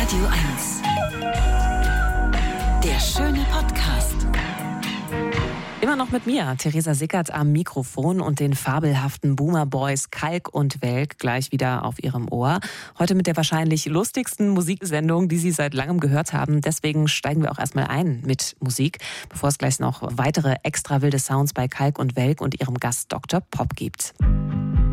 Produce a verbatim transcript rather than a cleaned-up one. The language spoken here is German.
Radio eins. Der schöne Podcast. Immer noch mit mir, Theresa Sickert am Mikrofon und den fabelhaften Boomer Boys Kalk und Welk gleich wieder auf ihrem Ohr. Heute mit der wahrscheinlich lustigsten Musiksendung, die Sie seit langem gehört haben. Deswegen steigen wir auch erstmal ein mit Musik, bevor es gleich noch weitere extra wilde Sounds bei Kalk und Welk und ihrem Gast Doktor Pop gibt.